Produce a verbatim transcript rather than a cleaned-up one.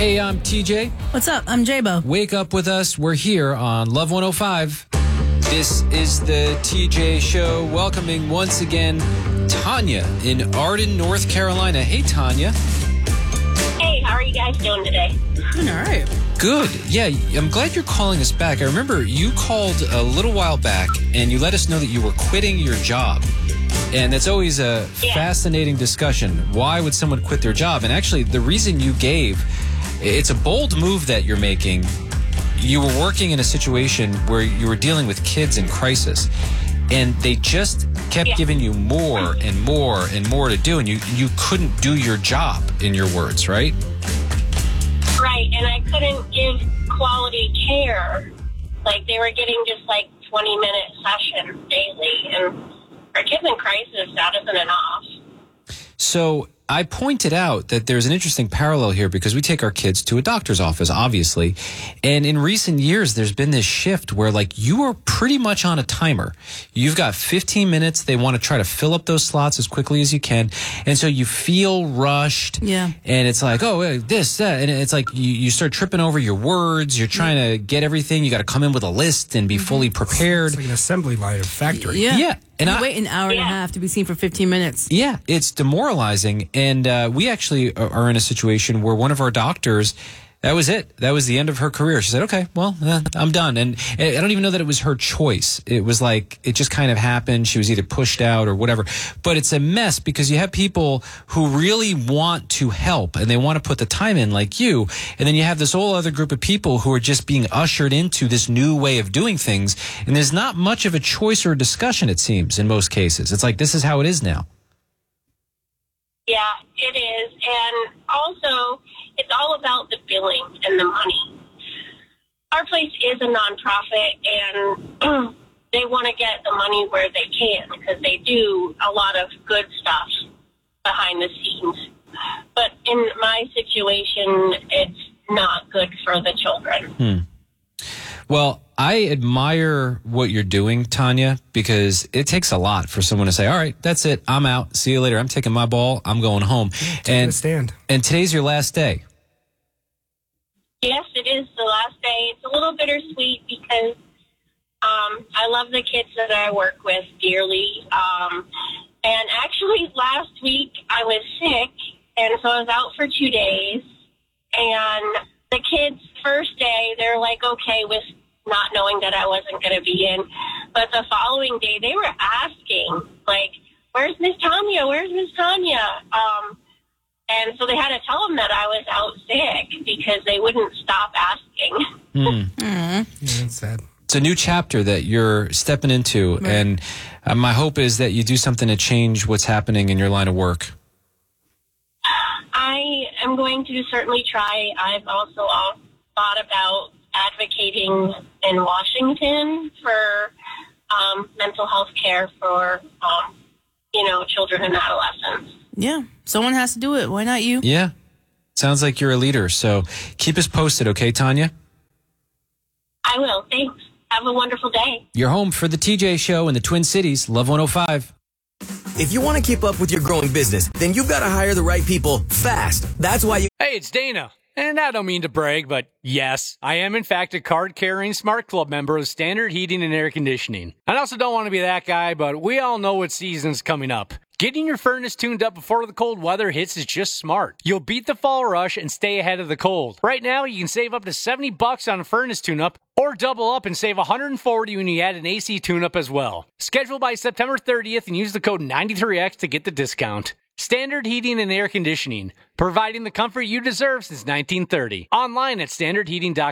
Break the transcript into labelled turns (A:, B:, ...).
A: Hey, I'm T J.
B: What's up? I'm J-Bo.
A: Wake up with us. We're here on Love one oh five. This is the T J Show, welcoming once again Tanya in Arden, North Carolina. Hey, Tanya.
C: Hey, how are you guys doing today?
B: All right.
A: Good. Yeah, I'm glad you're calling us back. I remember you called a little while back and you let us know that you were quitting your job. And that's always a
C: yeah.
A: fascinating discussion. Why would someone quit their job? And actually, the reason you gave, it's a bold move that you're making. You were working in a situation where you were dealing with kids in crisis, and they just kept
C: yeah.
A: giving you more and more and more to do, and you, you couldn't do your job, in your words, right?
C: Right, and I couldn't give quality care. Like, they were getting just like twenty-minute sessions daily, and for kids in crisis, that isn't enough.
A: So I pointed out that there's an interesting parallel here because we take our kids to a doctor's office, obviously. And in recent years, there's been this shift where, like, you are pretty much on a timer. You've got fifteen minutes. They want to try to fill up those slots as quickly as you can. And so you feel rushed.
B: Yeah.
A: And it's like, oh, this, that. And it's like you, you start tripping over your words. You're trying to get everything. You got to come in with a list and be fully prepared.
D: It's like an assembly line of factory.
B: Yeah.
A: Yeah. And
B: you
A: I
B: wait an hour and
C: Yeah.
B: a half to be seen for fifteen minutes.
A: Yeah, it's demoralizing. And uh, we actually are in a situation where one of our doctors, that was it. That was the end of her career. She said, okay, well, uh, I'm done. And I don't even know that it was her choice. It was like, it just kind of happened. She was either pushed out or whatever. But it's a mess because you have people who really want to help and they want to put the time in like you. And then you have this whole other group of people who are just being ushered into this new way of doing things. And there's not much of a choice or a discussion, it seems, in most cases. It's like, this is how it is now.
C: Yeah, it is. And also, it's all about the billing and the money. Our place is a nonprofit, and they want to get the money where they can because they do a lot of good stuff behind the scenes. But in my situation, it's not good for the children.
A: Hmm. Well, I admire what you're doing, Tanya, because it takes a lot for someone to say, all right, that's it. I'm out. See you later. I'm taking my ball. I'm going home.
D: Taking
A: and
D: a stand.
A: And today's your last day.
C: Yes, it is the last day. It's a little bittersweet because um, I love the kids that I work with dearly. Um, and actually, last week I was sick, and so I was out for two days. And the kids, first day, they're like, okay, with not knowing that I wasn't going to be in. But the following day, they were asking, like, where's Miss Tanya? Where's Miss Tanya? Um, and so they had to tell them that I was out sick because they wouldn't stop asking.
A: Hmm.
D: Yeah, that's sad.
A: It's a new chapter that you're stepping into.
B: Right.
A: And uh, my hope is that you do something to change what's happening in your line of work.
C: I am going to certainly try. I've also uh, thought about advocating in Washington for um, mental health care for, um, you know, children and adolescents.
B: Yeah. Someone has to do it. Why not you?
A: Yeah. Sounds like you're a leader. So keep us posted, okay, Tanya?
C: I will. Thanks. Have a wonderful day.
A: You're home for the T J Show in the Twin Cities, Love one oh five.
E: If you want to keep up with your growing business, then you've got to hire the right people fast. That's why you...
F: Hey, it's Dana. And I don't mean to brag, but yes, I am in fact a card-carrying Smart Club member of Standard Heating and Air Conditioning. I also don't want to be that guy, but we all know what season's coming up. Getting your furnace tuned up before the cold weather hits is just smart. You'll beat the fall rush and stay ahead of the cold. Right now, you can save up to seventy bucks on a furnace tune-up or double up and save one hundred forty when you add an A C tune-up as well. Schedule by September thirtieth and use the code ninety-three X to get the discount. Standard Heating and Air Conditioning, providing the comfort you deserve since nineteen thirty. Online at standard heating dot com.